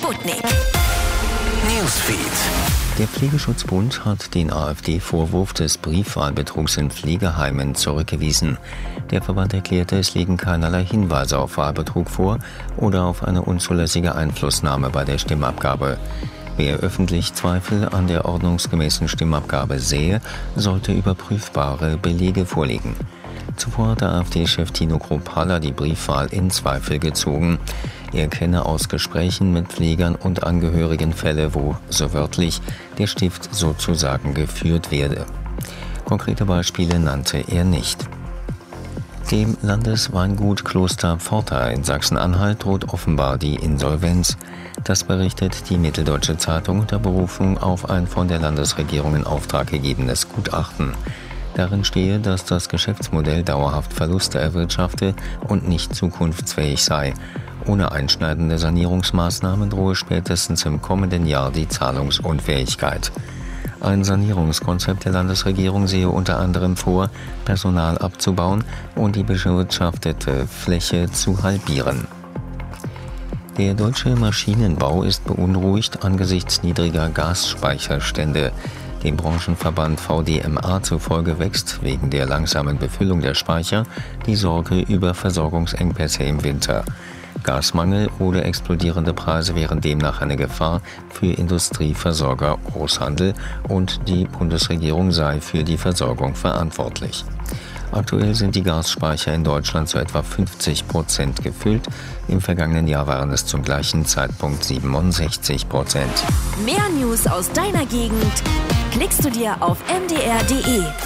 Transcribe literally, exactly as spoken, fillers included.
Sputnik. Newsfeed. Der Pflegeschutzbund hat den AfD-Vorwurf des Briefwahlbetrugs in Pflegeheimen zurückgewiesen. Der Verband erklärte, es liegen keinerlei Hinweise auf Wahlbetrug vor oder auf eine unzulässige Einflussnahme bei der Stimmabgabe. Wer öffentlich Zweifel an der ordnungsgemäßen Stimmabgabe sähe, sollte überprüfbare Belege vorlegen. Zuvor hat der AfD-Chef Tino Kruppalla die Briefwahl in Zweifel gezogen. Er kenne aus Gesprächen mit Pflegern und Angehörigen Fälle, wo, so wörtlich, der Stift sozusagen geführt werde. Konkrete Beispiele nannte er nicht. Dem Landesweingut Kloster Pforta in Sachsen-Anhalt droht offenbar die Insolvenz. Das berichtet die Mitteldeutsche Zeitung unter Berufung auf ein von der Landesregierung in Auftrag gegebenes Gutachten. Darin stehe, dass das Geschäftsmodell dauerhaft Verluste erwirtschafte und nicht zukunftsfähig sei. Ohne einschneidende Sanierungsmaßnahmen drohe spätestens im kommenden Jahr die Zahlungsunfähigkeit. Ein Sanierungskonzept der Landesregierung sehe unter anderem vor, Personal abzubauen und die bewirtschaftete Fläche zu halbieren. Der deutsche Maschinenbau ist beunruhigt angesichts niedriger Gasspeicherstände. Dem Branchenverband V D M A zufolge wächst wegen der langsamen Befüllung der Speicher die Sorge über Versorgungsengpässe im Winter. Gasmangel oder explodierende Preise wären demnach eine Gefahr für Industrieversorger, Großhandel und die Bundesregierung sei für die Versorgung verantwortlich. Aktuell sind die Gasspeicher in Deutschland zu etwa fünfzig Prozent gefüllt. Im vergangenen Jahr waren es zum gleichen Zeitpunkt siebenundsechzig Prozent. Mehr News aus deiner Gegend klickst du dir auf m d r punkt d e.